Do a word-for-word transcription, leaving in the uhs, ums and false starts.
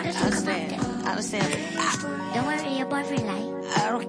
I understand. I understand. I, Don't worry, your boyfriend like. I don't